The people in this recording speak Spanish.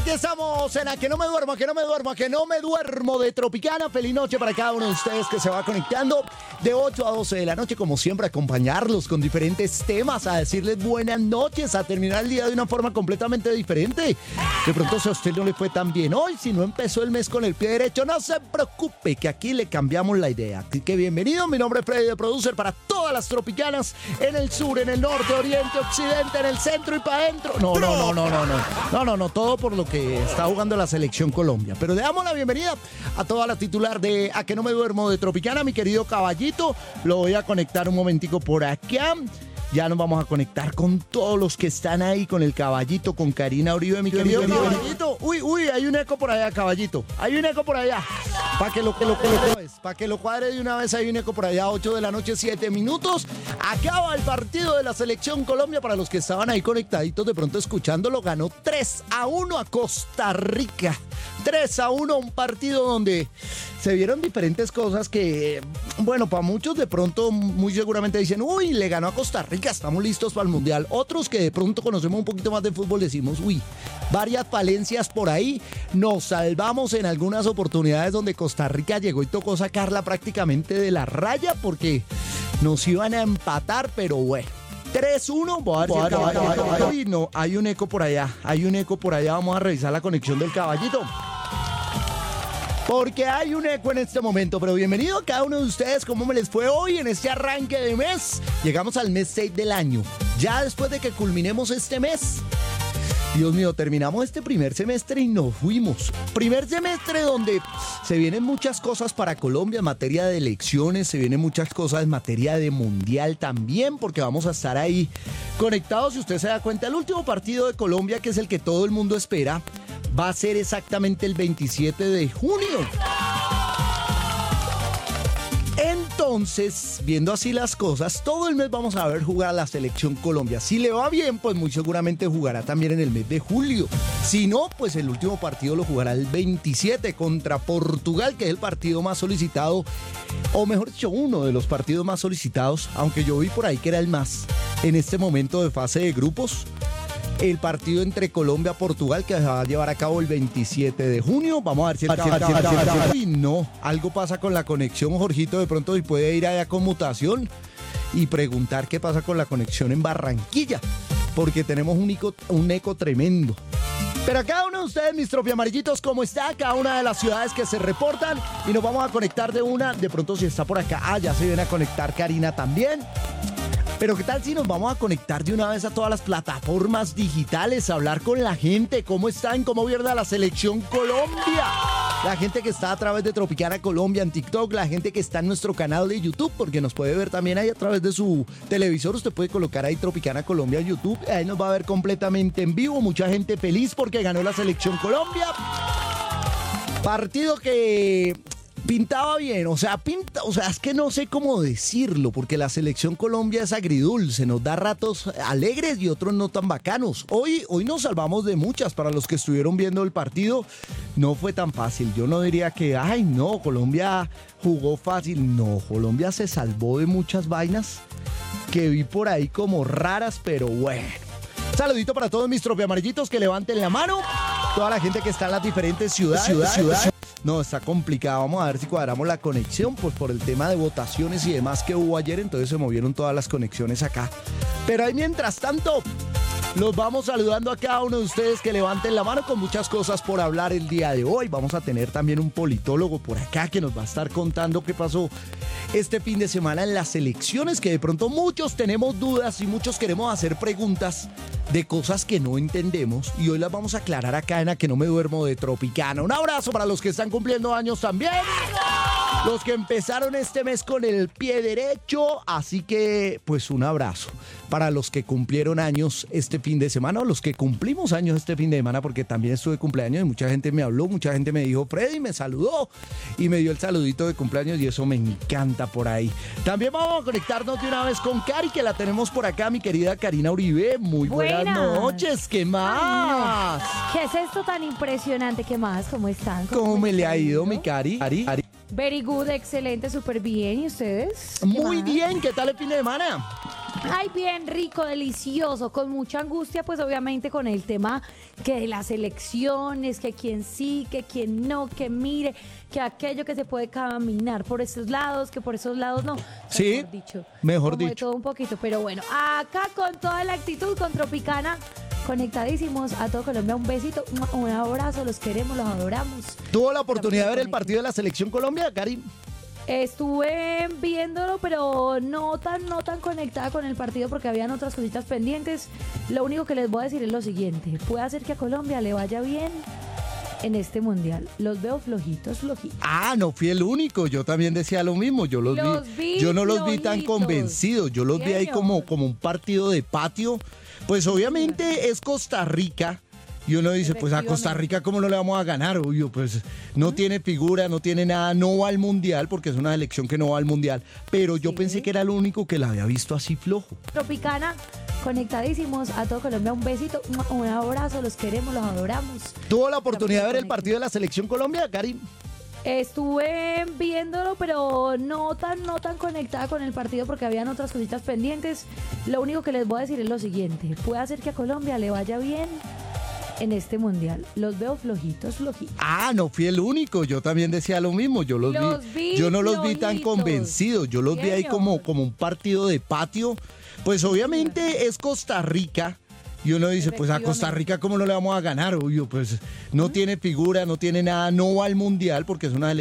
Aquí estamos en A Que No Me Duermo, A Que No Me Duermo, A Que No Me Duermo de Tropicana. Feliz noche para cada uno de ustedes que se va conectando de 8 a 12 de la noche. Como siempre, acompañarlos con diferentes temas, a decirles buenas noches, a terminar el día de una forma completamente diferente. De pronto, si a usted no le fue tan bien hoy, si no empezó el mes con el pie derecho, no se preocupe, que aquí le cambiamos la idea. Así que bienvenido, mi nombre es Freddy, de Producer, para todas las tropicanas, en el sur, en el norte, oriente, occidente, en el centro y para adentro. No, todo por lo que está jugando la selección Colombia. Pero le damos la bienvenida a toda la titular de A Que No Me Duermo de Tropicana, mi querido Caballito. Lo voy a conectar un momentico por acá. Ya nos vamos a conectar con todos los que están ahí, con el Caballito, con Karina Uribe, mi querido Caballito. Uy, hay un eco por allá, Caballito. Hay un eco por allá. Para que lo cuadre de una vez, hay un eco por allá, 8 de la noche, 7 minutos. Acaba el partido de la selección Colombia. Para los que estaban ahí conectaditos, de pronto escuchándolo, ganó 3-1 a Costa Rica. 3-1, un partido donde se vieron diferentes cosas que, bueno, para muchos de pronto muy seguramente dicen, uy, le ganó a Costa Rica, estamos listos para el Mundial. Otros que de pronto conocemos un poquito más de fútbol decimos, uy, varias falencias por ahí. Nos salvamos en algunas oportunidades donde Costa Rica llegó y tocó sacarla prácticamente de la raya porque nos iban a empatar, pero bueno. 3-1, voy a ver si no, hay un eco por allá, vamos a revisar la conexión del Caballito. Porque hay un eco en este momento, pero bienvenido a cada uno de ustedes. ¿Cómo me les fue hoy en este arranque de mes? Llegamos al mes 6 del año. Ya después de que culminemos este mes, Dios mío, terminamos este primer semestre y nos fuimos. Primer semestre donde se vienen muchas cosas para Colombia en materia de elecciones, se vienen muchas cosas en materia de mundial también, porque vamos a estar ahí conectados. Si usted se da cuenta, el último partido de Colombia, que es el que todo el mundo espera, va a ser exactamente el 27 de junio. Entonces, viendo así las cosas, todo el mes vamos a ver jugar a la selección Colombia. Si le va bien, pues muy seguramente jugará también en el mes de julio. Si no, pues el último partido lo jugará el 27 contra Portugal, que es el partido más solicitado, o mejor dicho, uno de los partidos más solicitados, aunque yo vi por ahí que era el más en este momento de fase de grupos. El partido entre Colombia y Portugal, que se va a llevar a cabo el 27 de junio. Vamos a ver si Uy, no, algo pasa con la conexión, Jorgito. De pronto si puede ir allá con mutación y preguntar qué pasa con la conexión en Barranquilla, porque tenemos un eco tremendo. Pero a cada uno de ustedes, mis tropiamarillitos, ¿cómo está? Cada una de las ciudades que se reportan, y nos vamos a conectar de una. De pronto si está por acá, ya se viene a conectar Karina también. Pero ¿qué tal si nos vamos a conectar de una vez a todas las plataformas digitales, a hablar con la gente? ¿Cómo están? ¿Cómo viene la selección Colombia? La gente que está a través de Tropicana Colombia en TikTok, la gente que está en nuestro canal de YouTube, porque nos puede ver también ahí a través de su televisor. Usted puede colocar ahí Tropicana Colombia en YouTube, ahí nos va a ver completamente en vivo. Mucha gente feliz porque ganó la selección Colombia. Partido que pintaba bien, o sea, es que no sé cómo decirlo, porque la selección Colombia es agridulce, nos da ratos alegres y otros no tan bacanos. Hoy nos salvamos de muchas. Para los que estuvieron viendo el partido, no fue tan fácil. Yo no diría que, ay no, Colombia jugó fácil. No, Colombia se salvó de muchas vainas que vi por ahí como raras, pero bueno. Saludito para todos mis tropiamarillitos, que levanten la mano. Toda la gente que está en las diferentes ciudades. No, está complicado. Vamos a ver si cuadramos la conexión, pues por el tema de votaciones y demás que hubo ayer, entonces se movieron todas las conexiones acá. Pero ahí, mientras tanto, los vamos saludando a cada uno de ustedes, que levanten la mano, con muchas cosas por hablar el día de hoy. Vamos a tener también un politólogo por acá que nos va a estar contando qué pasó este fin de semana en las elecciones, que de pronto muchos tenemos dudas y muchos queremos hacer preguntas de cosas que no entendemos, y hoy las vamos a aclarar acá en A Que No Me Duermo de Tropicana. Un abrazo para los que están cumpliendo años también, los que empezaron este mes con el pie derecho, así que pues un abrazo para los que cumplieron años este fin de semana, o los que cumplimos años este fin de semana, porque también estuve de cumpleaños y mucha gente me habló, mucha gente me dijo, Freddy, me saludó y me dio el saludito de cumpleaños, y eso me encanta por ahí. También vamos a conectarnos de una vez con Cari, que la tenemos por acá, mi querida Karina Uribe. Muy buenas noches, ¿qué más? No. ¿Qué es esto tan impresionante? ¿Qué más? ¿Cómo están? ¿Cómo me le ha ido, mi Cari? Very good, excelente, súper bien. ¿Y ustedes? Muy bien, ¿qué tal el fin de semana? Ay, bien rico, delicioso, con mucha angustia, pues obviamente con el tema que de las elecciones, que quién sí, que quién no, que mire, que aquello que se puede caminar por esos lados, que por esos lados no. Sí, mejor dicho. de todo un poquito, pero bueno, acá con toda la actitud, con Tropicana, conectadísimos a todo Colombia, un besito, un abrazo, los queremos, los adoramos. ¿Tuvo la oportunidad de ver el partido de la Selección Colombia, Karim? Estuve viéndolo, pero no tan conectada con el partido porque habían otras cositas pendientes. Lo único que les voy a decir es lo siguiente: puede hacer que a Colombia le vaya bien en este mundial. Los veo flojitos. Ah, no fui el único, yo también decía lo mismo, yo no los vi tan flojitos. Convencidos, yo los vi ahí Señor. como un partido de patio. Pues obviamente es Costa Rica. Y uno dice, pues a Costa Rica, ¿cómo no le vamos a ganar? Obvio, pues no tiene figura, no tiene nada, no va al Mundial, porque es una selección que no va al Mundial. Pero yo pensé que era el único que la había visto así flojo. Tropicana, conectadísimos a todo Colombia, un besito, un abrazo, los queremos, los adoramos. ¿Tuvo la oportunidad de ver el partido de la Selección Colombia, Karim? Estuve viéndolo, pero no tan conectada con el partido porque habían otras cositas pendientes. Lo único que les voy a decir es lo siguiente: puede hacer que a Colombia le vaya bien en este mundial. Los veo flojitos. Ah, no fui el único, yo también decía lo mismo, yo no los vi tan flojitos. Convencidos, yo los vi ahí como un partido de patio. Pues obviamente es Costa Rica. Y uno dice, pues a Costa Rica, ¿cómo no le vamos a ganar? Obvio, pues no tiene figura, no tiene nada, no va al Mundial, porque es una